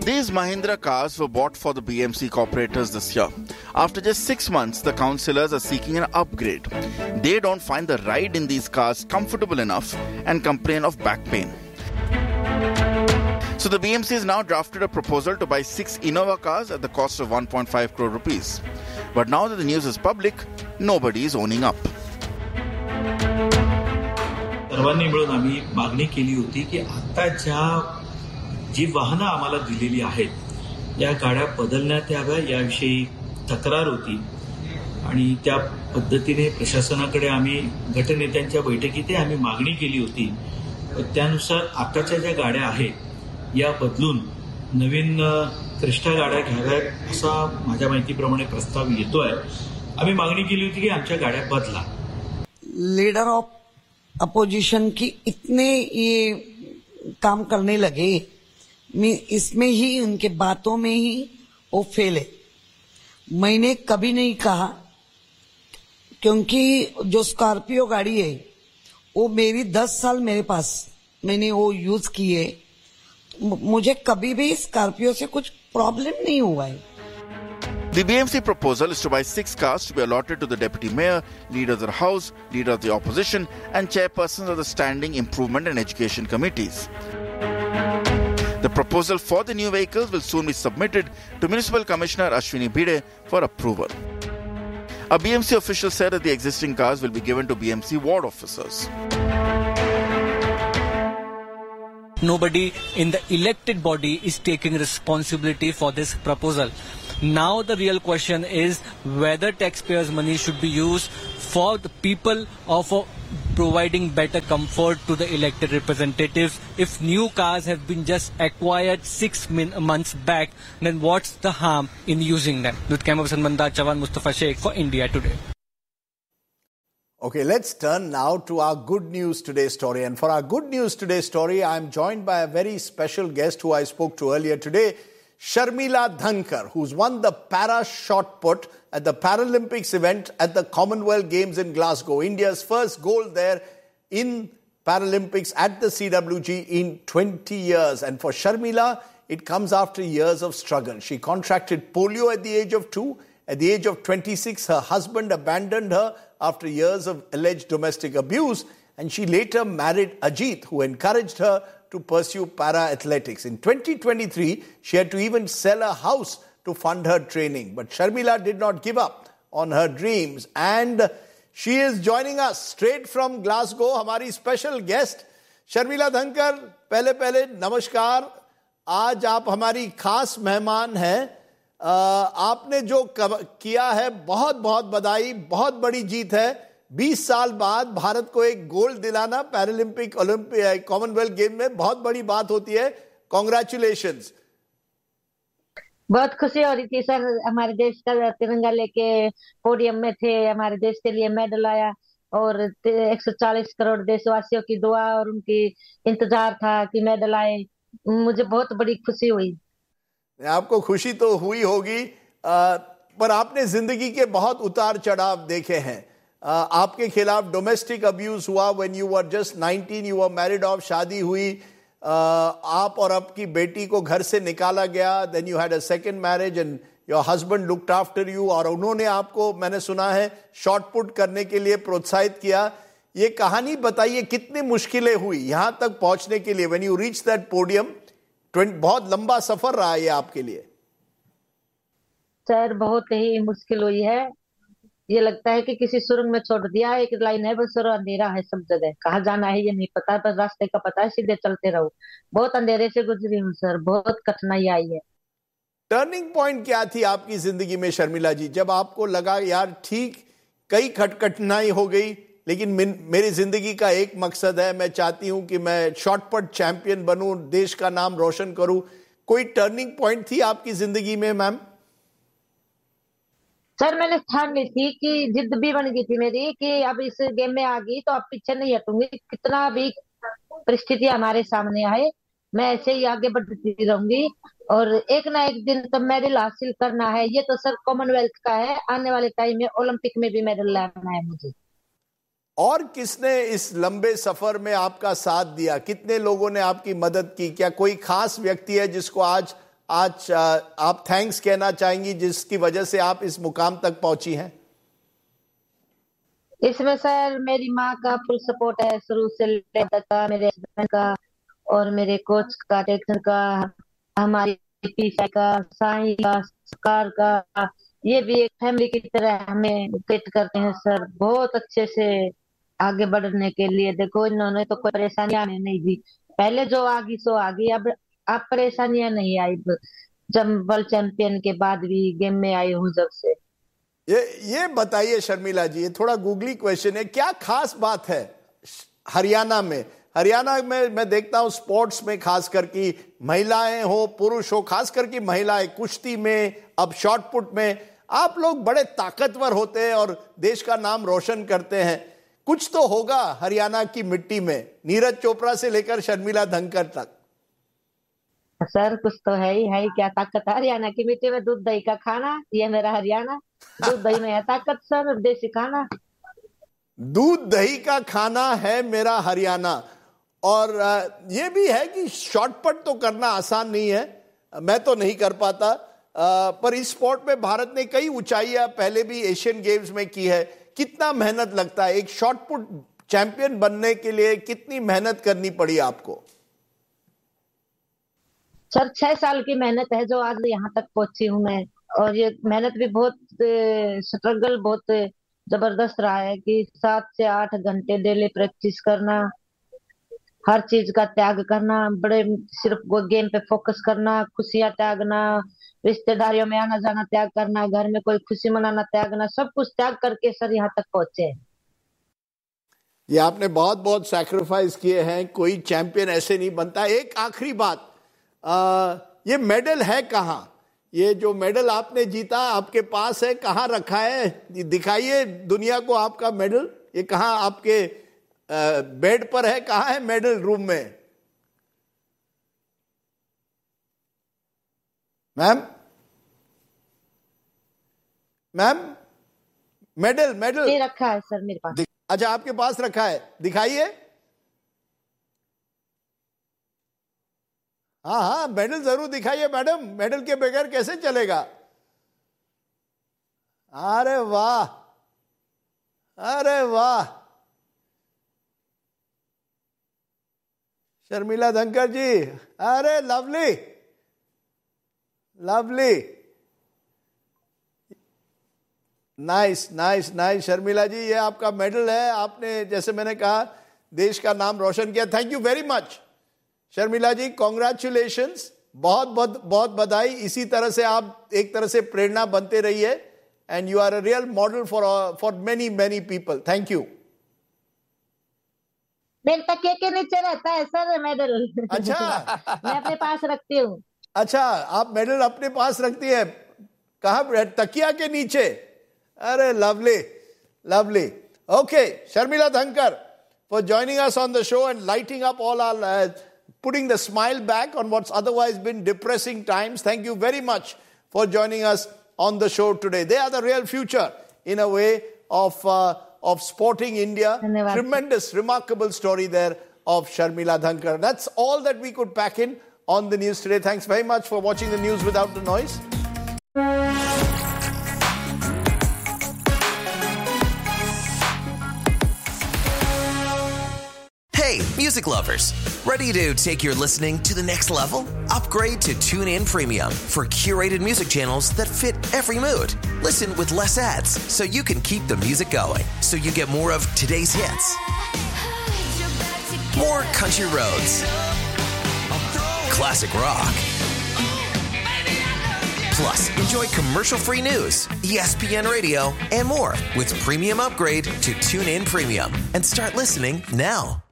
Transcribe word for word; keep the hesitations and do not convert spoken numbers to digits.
These Mahindra cars were bought for the B M C corporators this year. After just six months, the councillors are seeking an upgrade. They don't find the ride in these cars comfortable enough and complain of back pain. So the B M C has now drafted a proposal to buy six Innova cars at the cost of one point five crore rupees. But now that the news is public, nobody is owning up. सर्वांनी मिळून आम्ही मागणी केली होती की आता ज्या जी वाहनं आम्हाला दिलेली आहेत या गाड्या बदलण्यात याव्या याविषयी तक्रार होती आणि त्या पद्धतीने प्रशासनाकडे आम्ही गटनेत्यांच्या बैठकीत आम्ही मागणी केली होती. त्यानुसार आताच्या ज्या गाड्या आहेत या बदलून नवीन क्रिस्टा गाड्या घ्याव्यात असा माझ्या माहितीप्रमाणे प्रस्ताव येतोय. आम्ही मागणी केली होती की आमच्या गाड्या बदला. लीडर ऑफ अपोजिशन की इतने ये काम करने लगे, मैं इसमें ही उनके बातों में ही वो फेल है. मैंने कभी नहीं कहा, क्योंकि जो स्कॉर्पियो गाड़ी है वो मेरी दस साल मेरे पास मैंने वो यूज की है. मुझे कभी भी स्कॉर्पियो से कुछ प्रॉब्लम नहीं हुआ है. The B M C proposal is to buy six cars to be allotted to the Deputy Mayor, Leader of the House, Leader of the Opposition and Chairpersons of the Standing Improvement and Education Committees. The proposal for the new vehicles will soon be submitted to Municipal Commissioner Ashwini Bhide for approval. A B M C official said that the existing cars will be given to B M C ward officers. Nobody in the elected body is taking responsibility for this proposal. Now the real question is whether taxpayers' money should be used for the people or for providing better comfort to the elected representatives. If new cars have been just acquired six min- months back, then what's the harm in using them? With camera person Mandar Chavan, Mustafa Sheikh for India Today. Okay, let's turn now to our Good News Today story. And for our Good News Today story, I'm joined by a very special guest who I spoke to earlier today, Sharmila Dhankar, who's won the para shot put at the Paralympics event at the Commonwealth Games in Glasgow. India's first gold there in Paralympics at the C W G in twenty years. And for Sharmila, it comes after years of struggle. She contracted polio at the age of two. At the age of twenty-six, her husband abandoned her after years of alleged domestic abuse, and she later married Ajit, who encouraged her to pursue para-athletics. In twenty twenty-three, she had to even sell a house to fund her training. But Sharmila did not give up on her dreams, and she is joining us straight from Glasgow, हमारी special guest, Sharmila Dhankar. पहले पहले नमस्कार. आज आप हमारी खास मेहमान हैं. आपने जो किया है बहुत बहुत बधाई, बहुत बड़ी जीत है. बीस साल बाद भारत को एक गोल्ड दिलाना पैरालंपिक ओलंपिक कॉमनवेल्थ गेम में बहुत बड़ी बात होती है. कॉन्ग्रेचुलेशंस. बहुत खुशी हो रही थी सर. हमारे देश का तिरंगा लेके पोडियम में थे, हमारे देश के लिए मेडल आया और एक सौ चालीस करोड़ देशवासियों की दुआ और उनकी इंतजार था कि मेडल आए. मुझे बहुत बड़ी खुशी हुई. आपको खुशी तो हुई होगी, आ, पर आपने जिंदगी के बहुत उतार चढ़ाव देखे हैं. आ, आपके खिलाफ डोमेस्टिक अब्यूज हुआ when you were just nineteen, you were married of, शादी हुई, आ, आप और आपकी बेटी को घर से निकाला गया. Then you had a second marriage and your husband looked after you, और उन्होंने आपको, मैंने सुना है, शॉर्ट पुट करने के लिए प्रोत्साहित किया. ये कहानी बताइए, कितनी मुश्किलें हुई यहां तक पहुंचने के लिए. When you reach that podium, बहुत लंबा सफर रहा ये आपके लिए. सर बहुत ही मुश्किल हुई है. ये लगता है कि किसी सुरंग में छोड़ दिया. एक लाइन है बस और अंधेरा है सब जगह. कहाँ जाना है ये नहीं पता, बस रास्ते का पता है, सीधे चलते रहो. बहुत अंधेरे से गुजरी हूँ सर, बहुत कठिनाई आई है. टर्निंग पॉइंट क्या थी आपकी जिंदगी में शर्मिला जी, जब आपको लगा यार ठीक कई कठिनाई हो गई लेकिन मेरी जिंदगी का एक मकसद है, मैं चाहती हूं कि मैं शॉटपुट चैंपियन बनूं, देश का नाम रोशन करूं. कोई टर्निंग पॉइंट थी आपकी जिंदगी में मैम? सर मैंने ठान ली थी कि जिद भी बन गई थी मेरी कि अब इस गेम में आ गई तो अब पीछे नहीं हटूंगी. कितना भी परिस्थिति हमारे सामने आए मैं ऐसे ही आगे बढ़ती रहूंगी और एक ना एक दिन तो मेडल हासिल करना है. ये तो सर कॉमनवेल्थ का है, आने वाले टाइम में ओलंपिक में भी मेडल लाना है मुझे. और किसने इस लंबे सफर में आपका साथ दिया? कितने लोगों ने आपकी मदद की? क्या कोई खास व्यक्ति है जिसको आज आज आप थैंक्स कहना चाहेंगी जिसकी वजह से आप इस मुकाम तक पहुंची हैं? इसमें सर मेरी माँ का फुल सपोर्ट है, शुरू से लेकर का, मेरे हस्बैंड का और मेरे कोच का, ट्रेनर का, हमारी पीसा का, साईं का, सरकार का, ये भी एक फैमिली की तरह हमें गाइड करते हैं सर, बहुत अच्छे से आगे बढ़ने के लिए। देखो इन्होंने तो कोई परेशानी आने नहीं दी, पहले जो आ गई सो आ गई, अब अब परेशानियां नहीं आई। जब वर्ल्ड चैंपियन के बाद भी गेम में आई हूँ जब से। ये ये बताइए शर्मिला जी, ये थोड़ा गूगली क्वेश्चन है, क्या खास बात है हरियाणा में? हरियाणा में मैं देखता हूं स्पोर्ट्स में, खास करके महिलाएं हो पुरुष हो, खास करके महिलाएं कुश्ती में, अब शॉट पुट में, आप लोग बड़े ताकतवर होते हैं और देश का नाम रोशन करते हैं। कुछ तो होगा हरियाणा की मिट्टी में, नीरज चोपड़ा से लेकर शर्मिला धनकर तक। सर कुछ तो है ही है, क्या ताकत है हरियाणा की मिट्टी में? दूध दही का खाना, ये मेरा हरियाणा, दूध दही में है ताकत सर, देसी खाना। दूध दही का खाना है मेरा हरियाणा। और ये भी है कि शॉटपट तो करना आसान नहीं है, मैं तो नहीं कर पाता, पर इस स्पोर्ट में भारत ने कई ऊंचाइयां पहले भी एशियन गेम्स में की है। कितना मेहनत लगता है एक शॉटपुट चैंपियन बनने के लिए, कितनी मेहनत करनी पड़ी आपको? सर छह साल की मेहनत है जो आज यहाँ तक पहुंची हूँ मैं, और ये मेहनत भी बहुत स्ट्रगल बहुत जबरदस्त रहा है कि सात से आठ घंटे डेली प्रैक्टिस करना, हर चीज का त्याग करना, बड़े सिर्फ वो गेम पे फोकस करना, खुशियां त्यागना, रिश्तेदारियों में आना जाना त्याग करना, घर में कोई खुशी मनाना त्यागना, सब कुछ त्याग करके सर यहाँ तक पहुंचे। ये आपने बहुत बहुत सैक्रिफाइस किए हैं, कोई चैंपियन ऐसे नहीं बनता। एक आखिरी बात, आ, ये मेडल है कहाँ? ये जो मेडल आपने जीता आपके पास है, कहाँ रखा है? दिखाइए दुनिया को आपका मेडल। ये कहाँ आपके बेड पर है? कहाँ है मेडल? रूम में? मैम मैम मेडल मेडल ये रखा है सर मेरे पास। अच्छा आपके पास रखा है, दिखाइए। हाँ हाँ मेडल जरूर दिखाइए मैडम, मेडल के बगैर कैसे चलेगा? अरे वाह, अरे वाह, शर्मिला धनकर जी, अरे lovely lovely, nice nice nice. Sharmila जी ये आपका मेडल है, आपने जैसे मैंने कहा देश का नाम रोशन किया। Thank you very much Sharmila ji, congratulations, बहुत बहुत बहुत बधाई। इसी तरह से आप एक तरह से प्रेरणा बनते रहिए, and you are a real model for for many many people. Thank you. मेरे तकिए के नीचे रहता है सर मेडल। अच्छा मैं अपने पास रखती हूँ। अच्छा आप मेडल अपने पास रखती है, कहाँ? तकिया के नीचे। अरे लवली लवली। ओके शर्मिला धनकर for joining us on the show and lighting up all our uh, putting the smile back on what's otherwise been depressing times. Thank you very much for joining us on the show today. They are the real future in a way of uh, of sporting India. Tremendous, remarkable story there of Sharmila Dhankar. That's all that we could pack in on the news today. Thanks very much for watching the news without the noise. Hey, music lovers. Ready to take your listening to the next level? Upgrade to TuneIn Premium for curated music channels that fit every mood. Listen with less ads so you can keep the music going. So you get more of today's hits, more country roads, classic rock. Plus, enjoy commercial-free news, E S P N Radio, and more with Premium Upgrade to TuneIn Premium. And start listening now.